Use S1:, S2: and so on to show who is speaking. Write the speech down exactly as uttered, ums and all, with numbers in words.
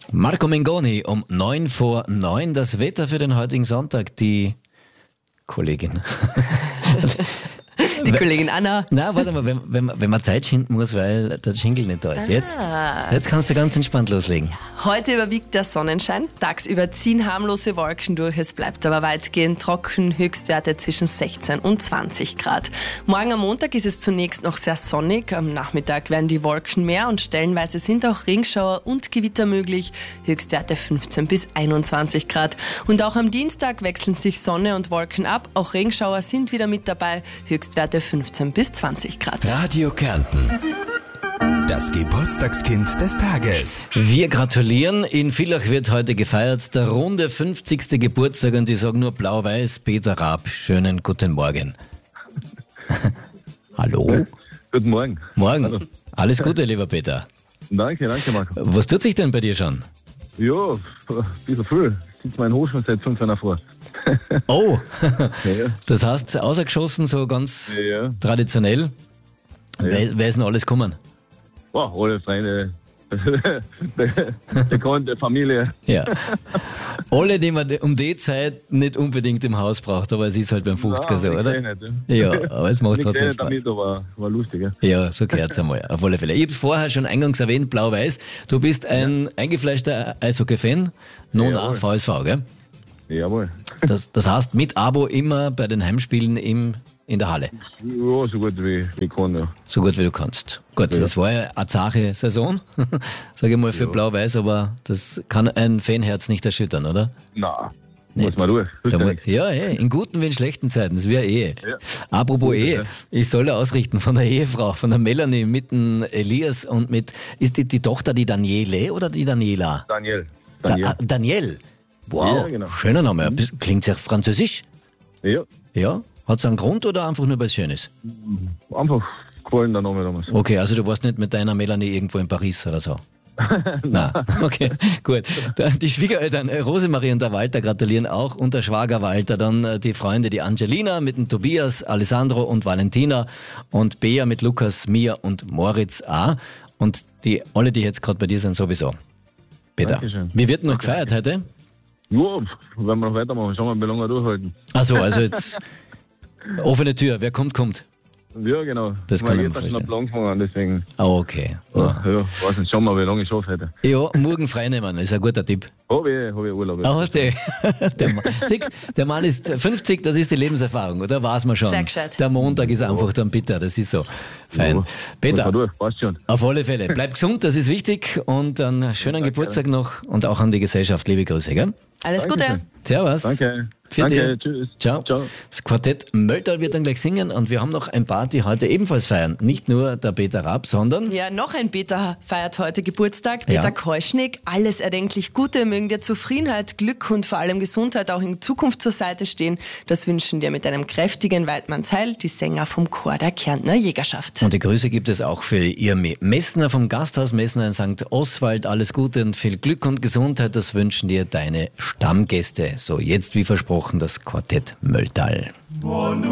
S1: Marco Mengoni um neun vor neun. Das Wetter für den heutigen Sonntag. Die Kollegin.
S2: Die Kollegin Anna.
S1: Na, warte mal, wenn, wenn, wenn man Zeit schinden muss, weil der Jingle nicht da ist. Jetzt, jetzt kannst du ganz entspannt loslegen.
S2: Heute überwiegt der Sonnenschein. Tagsüber ziehen harmlose Wolken durch. Es bleibt aber weitgehend trocken. Höchstwerte zwischen sechzehn und zwanzig Grad. Morgen am Montag ist es zunächst noch sehr sonnig. Am Nachmittag werden die Wolken mehr und stellenweise sind auch Regenschauer und Gewitter möglich. Höchstwerte fünfzehn bis einundzwanzig Grad. Und auch am Dienstag wechseln sich Sonne und Wolken ab. Auch Regenschauer sind wieder mit dabei. Höchstwerte fünfzehn bis zwanzig Grad.
S3: Radio Kärnten. Das Geburtstagskind des Tages.
S1: Wir gratulieren. In Villach wird heute gefeiert. Der runde fünfzigste Geburtstag und ich sage nur blau-weiß. Peter Raab, schönen guten Morgen. Hallo.
S4: Guten Morgen.
S1: Morgen.
S4: Hallo.
S1: Alles Gute, lieber Peter.
S4: Danke, danke, Marco.
S1: Was tut sich denn bei dir schon?
S4: Ja, ein bisschen viel. Ich sitze mein Hof schon seit fünf Jahren vor.
S1: Oh,
S4: Ja,
S1: das heißt, ausgeschossen, so ganz
S4: ja. ja.
S1: traditionell. Wer, wer ist denn alles gekommen?
S4: Boah, alle Freunde, Bekannte, Familie.
S1: Ja. Alle, die man um die Zeit nicht unbedingt im Haus braucht, aber es ist halt beim fünfziger so,
S4: Nein,
S1: oder?
S4: nicht, ja.
S1: Ja, aber es macht
S4: Nicht
S1: trotzdem
S4: nicht
S1: Spaß.
S4: damit, aber war lustig. Ja.
S1: Ja, so gehört es einmal, auf alle Fälle. Ich habe vorher schon eingangs erwähnt, blau-weiß. Du bist ein eingefleischter Eishockey-Fan, nun auch
S4: Jawohl.
S1: V S V, gell?
S4: Jawohl.
S1: Das, das heißt, mit Abo immer bei den Heimspielen im, in der Halle.
S4: Ja, so gut wie ich kann, ja.
S1: So gut wie du kannst. Gut,
S4: Ja.
S1: das war ja eine zache Saison, sage ich mal, für
S4: Ja.
S1: Blau-Weiß, aber das kann ein Fanherz nicht erschüttern, oder?
S4: Nein, muss man durch.
S1: Da mu-
S4: Fürchterlich.
S1: ja, hey, in guten wie in schlechten Zeiten, das wäre Ehe.
S4: Ja.
S1: Apropos
S4: Gut,
S1: Ehe,
S4: ja.
S1: ich soll ausrichten von der Ehefrau, von der Melanie mit dem Elias und mit, ist die, die Tochter die Daniele oder die Daniela?
S4: Daniel.
S1: Da,
S4: Daniel.
S1: ah, Daniel. Wow,
S4: Ja, genau.
S1: schöner Name. Klingt sehr französisch.
S4: Ja,
S1: Ja? Hat es einen Grund oder einfach nur, weil es schön ist?
S4: einfach gefallen der Name damals.
S1: Okay, also du warst nicht mit deiner Melanie irgendwo in Paris oder so? Nein. Okay, gut. Dann die Schwiegereltern äh, Rosemarie und der Walter gratulieren auch und der Schwager Walter, dann äh, die Freunde, die Angelina mit dem Tobias, Alessandro und Valentina und Bea mit Lukas, Mia und Moritz auch. Und die alle, die jetzt gerade bei dir sind, sowieso. Peter,
S4: Dankeschön.
S1: wie wird noch gefeiert heute?
S4: Ja, wenn wir noch weitermachen, schauen wir, wie lange wir durchhalten.
S1: Achso, also jetzt offene Tür, wer kommt, kommt.
S4: Ja, genau.
S1: Das
S4: Mein
S1: kann ich mir
S4: Geld hat schon
S1: vorstellen.
S4: einen Plan gefangen, deswegen.
S1: Ah, okay. Ja,
S4: Ja, weiß nicht, schauen wir, wie lange ich schaffe heute.
S1: ja morgen freinehmen, ist ein guter Tipp.
S4: Habe ich, hab ich Urlaub.
S1: Ah, hast du. Der Mann, siehst, der Mann ist fünfzig, das ist die Lebenserfahrung, oder? Weiß man schon.
S2: Sehr gescheit.
S1: Der Montag ist einfach dann bitter, das ist so. Fein.
S4: Ja,
S1: Peter,
S4: muss man durch, passt schon.
S1: auf alle Fälle, bleib gesund, das ist wichtig und einen schönen Geburtstag noch und auch an die Gesellschaft. Liebe Grüße, gell?
S2: Alles Gute.
S4: Dankeschön.
S1: Servus.
S4: Danke.
S1: Für
S4: Danke,
S1: dich.
S4: tschüss.
S1: Ciao.
S4: Ciao.
S1: Das Quartett Mölterl wird dann gleich singen und wir haben noch ein paar, die heute ebenfalls feiern. Nicht nur der Peter Raab, sondern
S2: Ja, noch ein Peter feiert heute Geburtstag. Peter
S1: Ja.
S2: Keuschnick. Alles erdenklich Gute, mögen dir Zufriedenheit, Glück und vor allem Gesundheit auch in Zukunft zur Seite stehen. Das wünschen dir mit einem kräftigen Weidmannsheil die Sänger vom Chor der Kärntner Jägerschaft.
S1: Und die Grüße gibt es auch für Irmi Messner vom Gasthaus Messner in Sankt Oswald. Alles Gute und viel Glück und Gesundheit, das wünschen dir deine Stammgäste. So, jetzt wie versprochen das Quartett Mölterl.